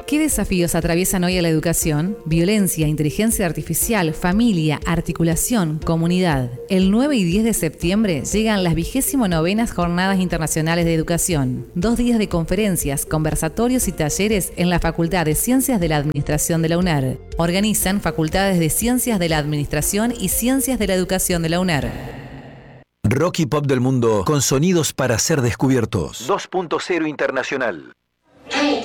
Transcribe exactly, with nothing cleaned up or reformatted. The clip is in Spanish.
¿Qué desafíos atraviesan hoy a la educación? Violencia, inteligencia artificial, familia, articulación, comunidad. El nueve y diez de septiembre llegan las vigésimo novenas Jornadas Internacionales de Educación. Dos días de conferencias, conversatorios y talleres en la Facultad de Ciencias de la Administración de la UNER. Organizan Facultades de Ciencias de la Administración y Ciencias de la Educación de la UNER. Rock y pop del mundo con sonidos para ser descubiertos. dos punto cero Internacional.